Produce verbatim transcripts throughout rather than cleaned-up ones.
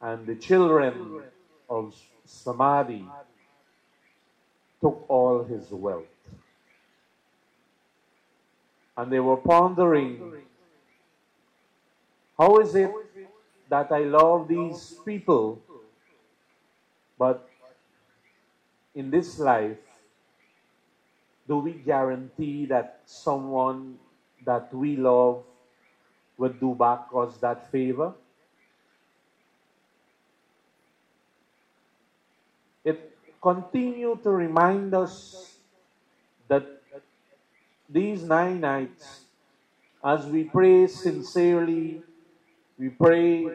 And the children of Samadhi took all his wealth. And they were pondering, how is it that I love these people, but in this life, do we guarantee that someone that we love would do back us that favor? It continued to remind us that these nine nights, as we pray sincerely, we pray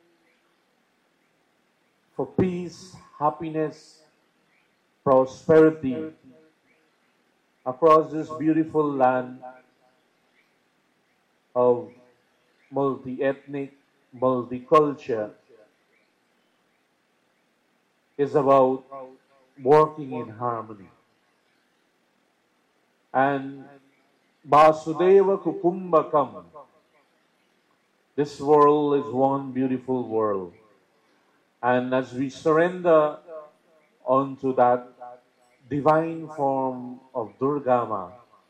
for peace, happiness, prosperity across this beautiful land of multi-ethnic, multicultural, is about working in harmony. And Vasudeva Kukumbakam, this world is one beautiful world. And as we surrender onto that divine form of Durga Ma,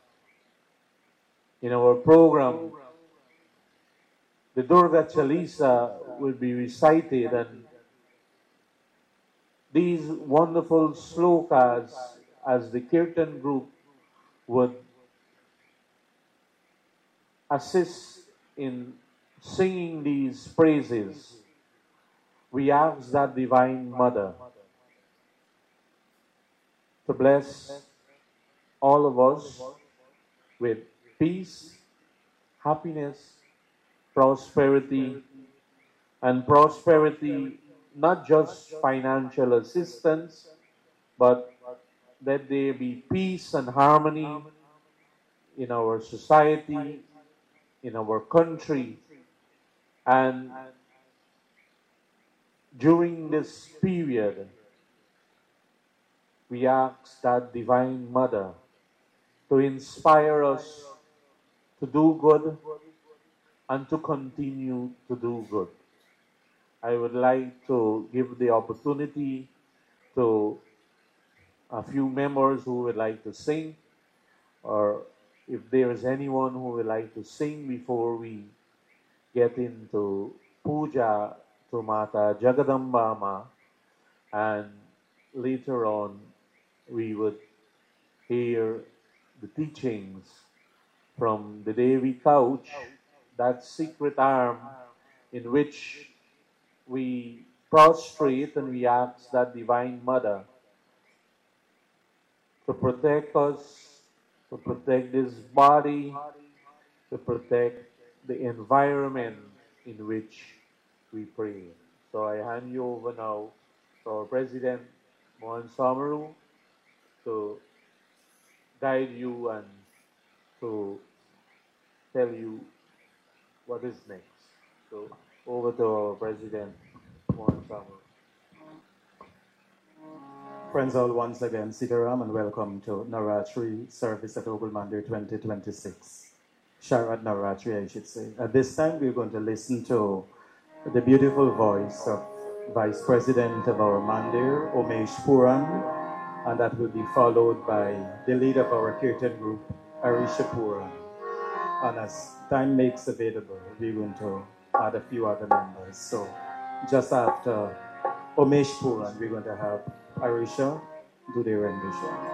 in our program, the Durga Chalisa will be recited, and these wonderful slokas, as the Kirtan group would assist in singing these praises, we ask that Divine Mother to bless all of us with peace, happiness, prosperity, and prosperity, not just financial assistance, but that there be peace and harmony in our society, in our country. And during this period, we ask that Divine Mother to inspire us to do good and to continue to do good. I would like to give the opportunity to a few members who would like to sing, or if there is anyone who would like to sing before we get into puja to Mata Jagadamba Ma, and later on we would hear the teachings from the Devi couch, that secret arm in which we prostrate and we ask that Divine Mother to protect us, to protect this body, to protect the environment in which we pray. So I hand you over now to our President, Mohan Samaru, to guide you and to tell you what is next. So over to our President, Mohan Samaru. Friends all, once again, Sitaram, and welcome to Navratri service at Obul Mandir twenty twenty-six. Sharad Navratri, I should say. At this time, we're going to listen to the beautiful voice of Vice President of our Mandir, Umesh Puran, and that will be followed by the leader of our Kirtan group, Arisha Puran. And as time makes available, we're going to add a few other members. So just after Umesh Puran, we're going to have Arisha do the rendition.